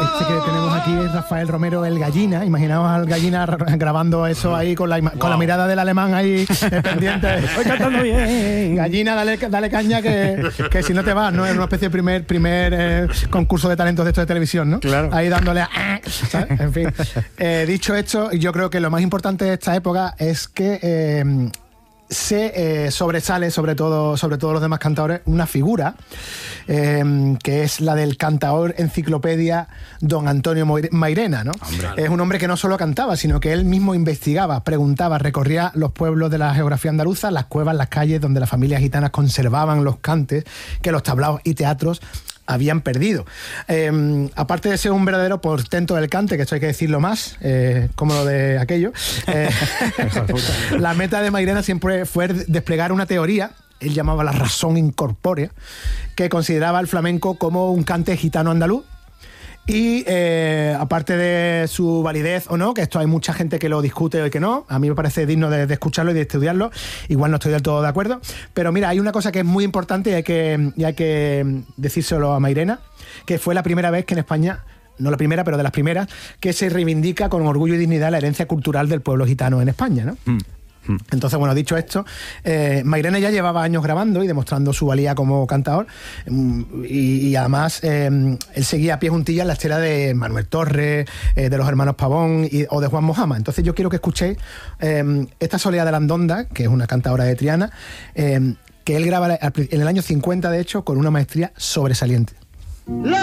Este que tenemos aquí es Rafael Romero, el Gallina. Imaginaos al Gallina grabando eso ahí con la mirada del alemán ahí pendiente. Estoy cantando bien. Gallina, dale caña que si no te vas, ¿no? Es una especie de primer concurso de talentos de esto de televisión, ¿no? Claro. Ahí dándole ¿sabes? En fin. Dicho esto, yo creo que lo más importante de esta época es que se sobresale sobre todo los demás cantadores una figura que es la del cantaor enciclopedia don Antonio Mairena, ¿no? Es un hombre que no solo cantaba, sino que él mismo investigaba, preguntaba, recorría los pueblos de la geografía andaluza, las cuevas, las calles donde las familias gitanas conservaban los cantes que los tablaos y teatros habían perdido. Aparte de ser un verdadero portento del cante, que esto hay que decirlo más, como lo de aquello, la meta de Mairena siempre fue desplegar una teoría, él llamaba la razón incorpórea, que consideraba el flamenco como un cante gitano andaluz. Y aparte de su validez o no, que esto hay mucha gente que lo discute o que no, a mí me parece digno de escucharlo y de estudiarlo, igual no estoy del todo de acuerdo, pero mira, hay una cosa que es muy importante y hay que decírselo a Mairena, que fue la primera vez que en España, no la primera, pero de las primeras, que se reivindica con orgullo y dignidad la herencia cultural del pueblo gitano en España, ¿no? Entonces, bueno, dicho esto, Mairena ya llevaba años grabando y demostrando su valía como cantador, y además él seguía a pie juntillas la estela de Manuel Torres, de los hermanos Pavón o de Juan Mojama. Entonces yo quiero que escuchéis esta Soledad de la Andonda, que es una cantadora de Triana, que él graba en el año 50, de hecho, con una maestría sobresaliente.